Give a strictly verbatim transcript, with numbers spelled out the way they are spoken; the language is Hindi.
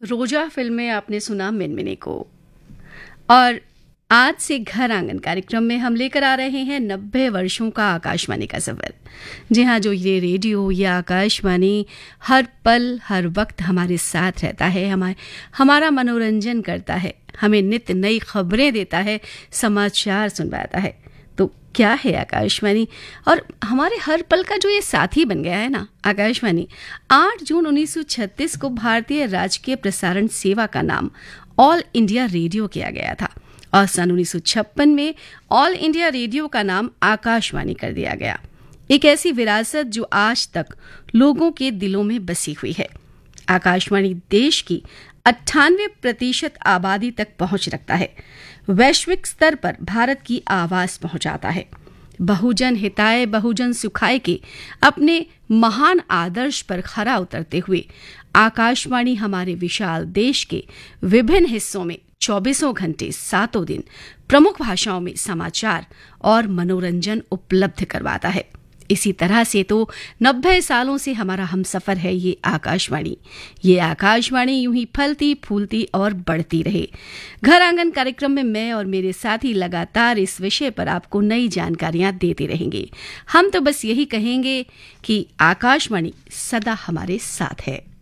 रोजा फिल्म में आपने सुना मिनमिनी को। और आज से घर आंगन कार्यक्रम में हम लेकर आ रहे हैं नब्बे वर्षों का आकाशवाणी का सफर। जी हाँ, जो ये रेडियो या आकाशवाणी हर पल हर वक्त हमारे साथ रहता है, हमारे हमारा मनोरंजन करता है, हमें नित्य नई खबरें देता है, समाचार सुनवाता है। तो क्या है आकाशवाणी और हमारे हर पल का जो ये साथी बन गया है ना आकाशवाणी। आठ जून उन्नीस सौ छत्तीस को भारतीय राजकीय प्रसारण सेवा का नाम ऑल इंडिया रेडियो किया गया था और सन उन्नीस सौ छप्पन में ऑल इंडिया रेडियो का नाम आकाशवाणी कर दिया गया। एक ऐसी विरासत जो आज तक लोगों के दिलों में बसी हुई है। आकाशवाणी देश की अट्ठानवे प्रतिशत आबादी तक पहुंच रखता है, वैश्विक स्तर पर भारत की आवाज पहुंचाता है। बहुजन हिताय बहुजन सुखाय के अपने महान आदर्श पर खरा उतरते हुए आकाशवाणी हमारे विशाल देश के विभिन्न हिस्सों में चौबीसों घंटे सातों दिन प्रमुख भाषाओं में समाचार और मनोरंजन उपलब्ध करवाता है। इसी तरह से तो नब्बे सालों से हमारा हमसफर है ये आकाशवाणी। ये आकाशवाणी यूं ही फलती फूलती और बढ़ती रहे। घर आंगन कार्यक्रम में मैं और मेरे साथी लगातार इस विषय पर आपको नई जानकारियां देते रहेंगे। हम तो बस यही कहेंगे कि आकाशवाणी सदा हमारे साथ है।